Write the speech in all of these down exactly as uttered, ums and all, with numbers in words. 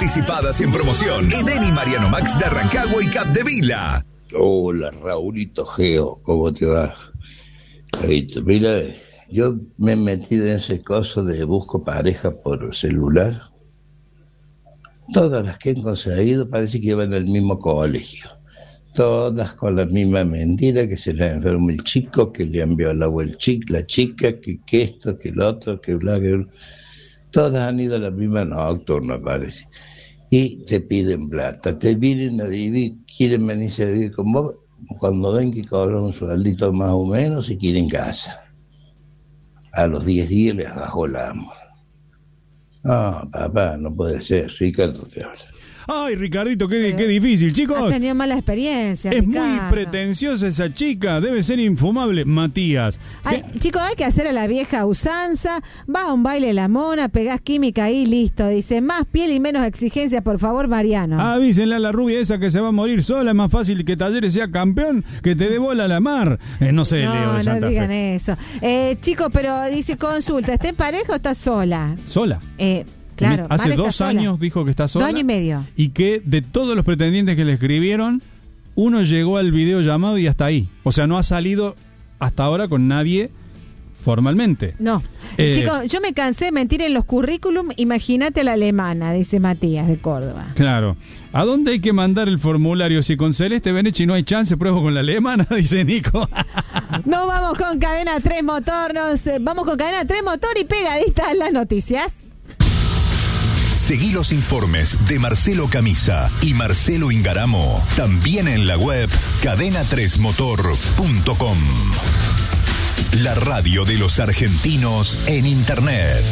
anticipadas en promoción. Eden y Mariano Max de Rancagua y Capdevila. Hola, Raulito Geo, ¿cómo te va? Mira, yo me he metido en ese coso de busco pareja por celular. Todas las que he conseguido parece que llevan el mismo colegio. Todas con la misma mentira, que se le enfermó el chico, que le envió al agua el chico, la chica, que, que esto, que lo otro, que bla, que bla. Todas han ido a la misma nocturna, parece. Y te piden plata, te vienen a vivir, quieren venirse a vivir con vos, cuando ven que cobran un sueldito más o menos y quieren casa. A los diez días les bajó la amor. No, papá, no puede ser, Ricardo te habla. Ay, Ricardito, qué, qué difícil, chicos. Has tenido mala experiencia, Es Ricardo. muy pretenciosa esa chica, debe ser infumable. Matías. Ay, chicos, hay que hacer a la vieja usanza. Vas a un baile de la mona, pegás química ahí, listo. Dice, más piel y menos exigencia, por favor, Mariano. Avísenle a la rubia esa que se va a morir sola. Es más fácil que Talleres sea campeón que te dé bola a la mar. Eh, no sé, no, Leo de Santa No digan Fe. eso. Eh, chicos, pero dice, consulta, ¿está en pareja o está sola? ¿Sola? Eh... Claro, hace Mar dos años sola. dijo que está sola. Dos años y medio. Y que de todos los pretendientes que le escribieron, uno llegó al video llamado y hasta ahí. O sea, no ha salido hasta ahora con nadie formalmente. No. Eh, Chicos, yo me cansé de mentir en los currículum. Imagínate la alemana, dice Matías de Córdoba. Claro. ¿A dónde hay que mandar el formulario? Si con Celeste Benechi no hay chance, pruebo con la alemana, dice Nico. No vamos con Cadena tres Motor, nos, eh, vamos con Cadena tres Motor y pegadistas las noticias. Seguí los informes de Marcelo Camisa y Marcelo Ingaramo también en la web cadena tres motor punto com. La radio de los argentinos en Internet.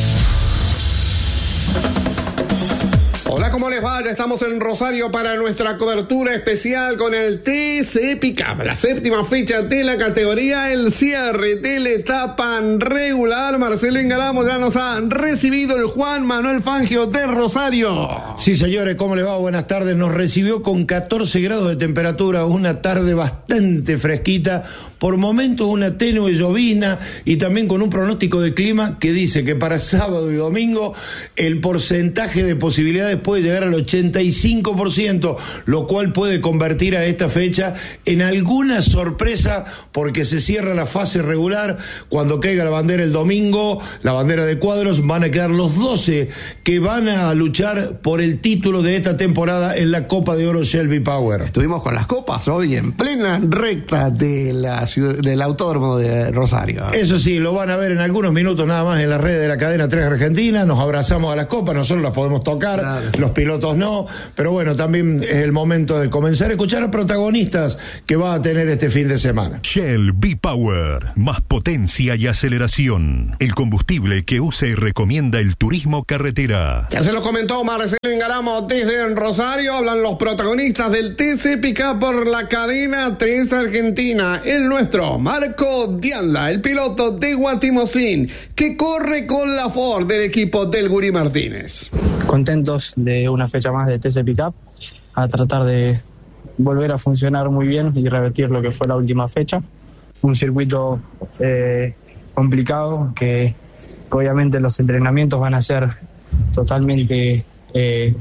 Hola, ¿cómo les va? Ya estamos en Rosario para nuestra cobertura especial con el T C Pickup, la séptima fecha de la categoría, el cierre de la etapa regular. Marcelo Ingaramo ya nos ha recibido el Juan Manuel Fangio de Rosario. Sí, señores, ¿cómo les va? Buenas tardes. Nos recibió con catorce grados de temperatura, una tarde bastante fresquita, por momentos una tenue llovizna y también con un pronóstico de clima que dice que para sábado y domingo el porcentaje de posibilidades puede llegar al ochenta y cinco por ciento, lo cual puede convertir a esta fecha en alguna sorpresa porque se cierra la fase regular. Cuando caiga la bandera el domingo, la bandera de cuadros, van a quedar los doce que van a luchar por el título de esta temporada en la Copa de Oro Shelby Power. Estuvimos con las copas hoy en plena recta de la ciudad, del autódromo de Rosario. Eso sí, lo van a ver en algunos minutos nada más en las redes de la cadena tres Argentina. Nos abrazamos a las copas, nosotros las podemos tocar, claro. Los pilotos no, pero bueno, también es el momento de comenzar a escuchar a protagonistas que va a tener este fin de semana. Shell B-Power, más potencia y aceleración. El combustible que usa y recomienda el turismo carretera. Ya se lo comentó Marcelo Ingaramo desde Rosario. Hablan los protagonistas del T C Pickup por la cadena tres Argentina. El nuestro, Marco Dianla, el piloto de Guatimozín, que corre con la Ford del equipo del Guri Martínez. Contentos de una fecha más de T C Pickup, a tratar de volver a funcionar muy bien y revertir lo que fue la última fecha. Un circuito eh, complicado que obviamente los entrenamientos van a ser totalmente eh,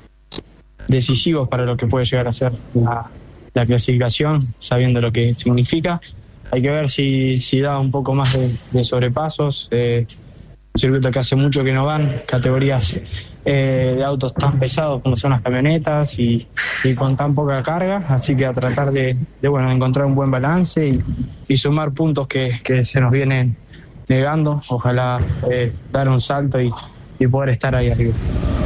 decisivos para lo que puede llegar a ser la, la clasificación, sabiendo lo que significa. Hay que ver si, si da un poco más de, de sobrepasos. Eh, un circuito que hace mucho que no van, categorías eh, de autos tan pesados como son las camionetas y, y con tan poca carga, así que a tratar de, de bueno, encontrar un buen balance y, y sumar puntos que, que se nos vienen negando. Ojalá eh, dar un salto y, y poder estar ahí arriba.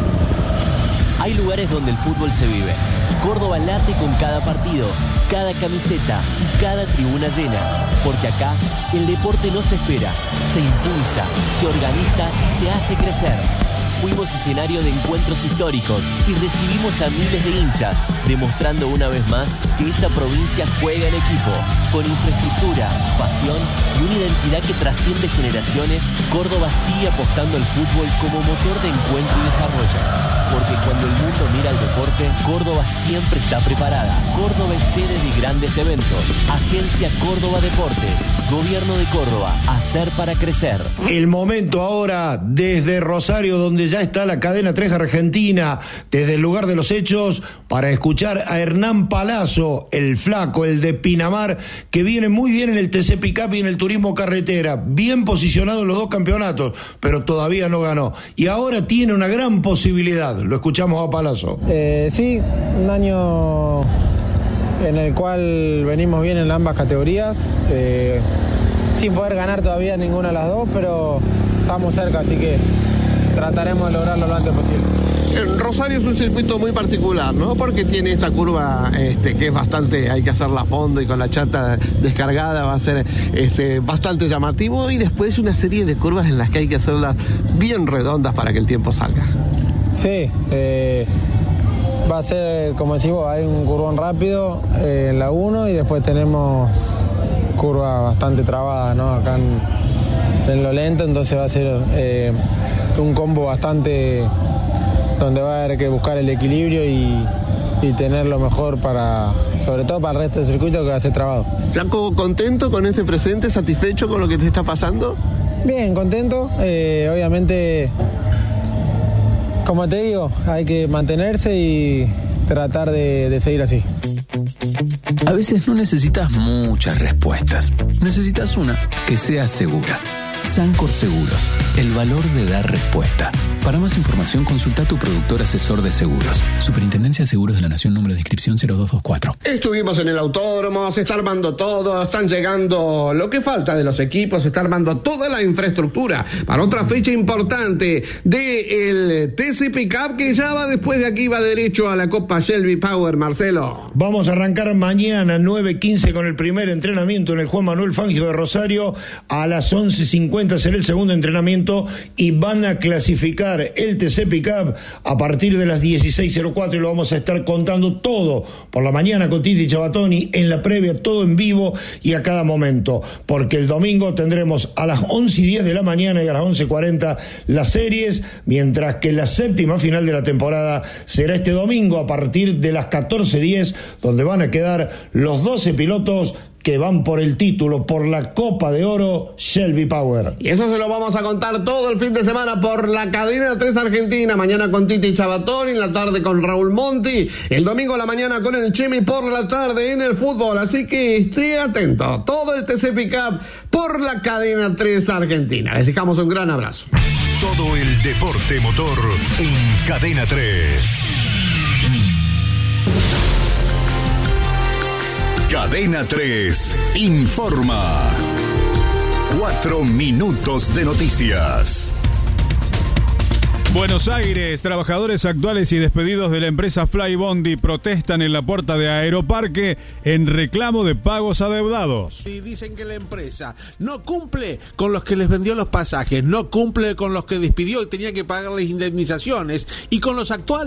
Hay lugares donde el fútbol se vive. Córdoba late con cada partido, cada camiseta y cada tribuna llena. Porque acá el deporte no se espera, se impulsa, se organiza y se hace crecer. Fuimos escenario de encuentros históricos y recibimos a miles de hinchas, demostrando una vez más que esta provincia juega en equipo. Con infraestructura, pasión y una identidad que trasciende generaciones, Córdoba sigue apostando al fútbol como motor de encuentro y desarrollo. Porque cuando el mundo mira al deporte, Córdoba siempre está preparada. Córdoba es sede de grandes eventos. Agencia Córdoba Deportes. Gobierno de Córdoba. Hacer para crecer. El momento ahora desde Rosario, donde ya está la cadena tres Argentina, desde el lugar de los hechos, para escuchar a Hernán Palazzo, el flaco, el de Pinamar, que viene muy bien en el T C Pickup y en el turismo carretera, bien posicionado en los dos campeonatos, pero todavía no ganó. Y ahora tiene una gran posibilidad. Lo escuchamos a Palazzo. Eh, sí, un año en el cual venimos bien en ambas categorías, eh, sin poder ganar todavía ninguna de las dos, pero estamos cerca, así que trataremos de lograrlo lo antes posible. El Rosario es un circuito muy particular, ¿no? Porque tiene esta curva este, que es bastante, hay que hacerla a fondo y con la chata descargada va a ser este, bastante llamativo, y después una serie de curvas en las que hay que hacerlas bien redondas para que el tiempo salga. Sí, eh, va a ser, como decimos, hay un curvón rápido eh, en la uno y después tenemos curva bastante trabada, ¿no? Acá en, en lo lento, entonces va a ser eh, un combo bastante donde va a haber que buscar el equilibrio y, y tener lo mejor para, sobre todo para el resto del circuito, que va a ser trabado. Flaco, ¿contento con este presente? ¿Satisfecho con lo que te está pasando? Bien, contento. Eh, obviamente, como te digo, hay que mantenerse y tratar de, de seguir así. A veces no necesitas muchas respuestas. Necesitas una que sea segura. Sancor Seguros, el valor de dar respuesta. Para más información, consulta a tu productor asesor de seguros. Superintendencia de Seguros de la Nación, número de inscripción cero dos dos cuatro. Estuvimos en el autódromo, se está armando todo, están llegando lo que falta de los equipos, se está armando toda la infraestructura para otra fecha importante del T C Pickup, que ya va después de aquí, va derecho a la Copa Shelby Power, Marcelo. Vamos a arrancar mañana nueve quince con el primer entrenamiento en el Juan Manuel Fangio de Rosario. A las once cincuenta será el segundo entrenamiento y van a clasificar el T C Pickup a partir de las dieciséis cero cuatro, y lo vamos a estar contando todo por la mañana con Titi Chabatoni en la previa, todo en vivo y a cada momento, porque el domingo tendremos a las once y diez de la mañana y a las once cuarenta las series, mientras que la séptima final de la temporada será este domingo a partir de las catorce diez, donde van a quedar los doce pilotos que van por el título, por la Copa de Oro Shelby Power. Y eso se lo vamos a contar todo el fin de semana por la cadena tres Argentina. Mañana con Titi Chabatoni, en la tarde con Raúl Monti, el domingo a la mañana con el Chemi, por la tarde en el fútbol. Así que esté atento. Todo el T C Pickup por la cadena tres Argentina. Les dejamos un gran abrazo. Todo el deporte motor en Cadena tres. Cadena tres informa. Cuatro minutos de noticias. Buenos Aires, trabajadores actuales y despedidos de la empresa Flybondi protestan en la puerta de Aeroparque en reclamo de pagos adeudados. Y dicen que la empresa no cumple con los que les vendió los pasajes, no cumple con los que despidió y tenía que pagarles indemnizaciones, y con los actuales